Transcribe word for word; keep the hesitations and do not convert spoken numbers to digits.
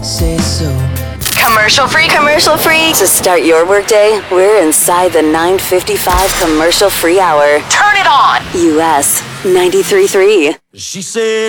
Say so. Commercial free, commercial free. To start your workday, we're inside the nine fifty-five commercial free hour. Turn it on. U S ninety-three point three. She said